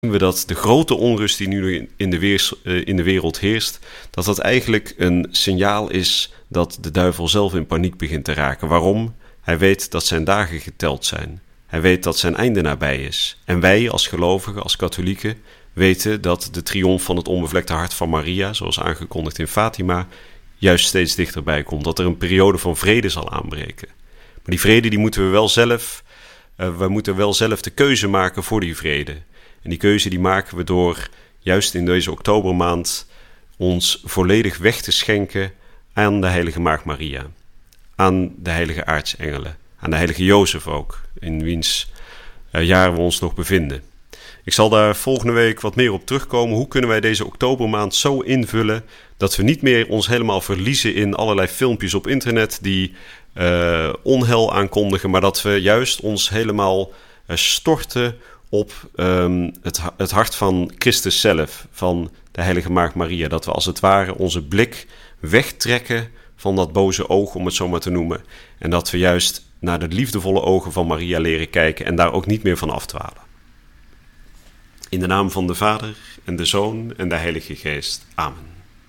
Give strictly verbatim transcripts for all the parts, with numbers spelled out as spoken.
we dat de grote onrust die nu in de, weers, uh, in de wereld heerst, dat dat eigenlijk een signaal is dat de duivel zelf in paniek begint te raken. Waarom? Hij weet dat zijn dagen geteld zijn. Hij weet dat zijn einde nabij is. En wij als gelovigen, als katholieken, weten dat de triomf van het onbevlekte hart van Maria, zoals aangekondigd in Fatima, juist steeds dichterbij komt. Dat er een periode van vrede zal aanbreken. Maar die vrede die moeten we wel zelf, uh, we moeten wel zelf de keuze maken voor die vrede. En die keuze die maken we door juist in deze oktobermaand ons volledig weg te schenken aan de heilige Maagd Maria. Aan de heilige aartsengelen. Aan de heilige Jozef ook, in wiens uh, jaar we ons nog bevinden. Ik zal daar volgende week wat meer op terugkomen. Hoe kunnen wij deze oktobermaand zo invullen dat we niet meer ons helemaal verliezen in allerlei filmpjes op internet die uh, onheil aankondigen, maar dat we juist ons helemaal uh, storten op um, het, het hart van Christus zelf, van de heilige Maagd Maria. Dat we als het ware onze blik wegtrekken van dat boze oog, om het zo maar te noemen. En dat we juist naar de liefdevolle ogen van Maria leren kijken en daar ook niet meer van afdwalen. In de naam van de Vader en de Zoon en de Heilige Geest. Amen.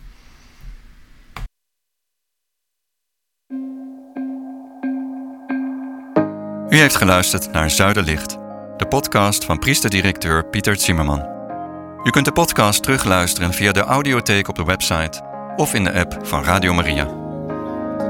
U heeft geluisterd naar Zuiderlicht, de podcast van priester-directeur Pieter Zimmerman. U kunt de podcast terugluisteren via de audiotheek op de website of in de app van Radio Maria.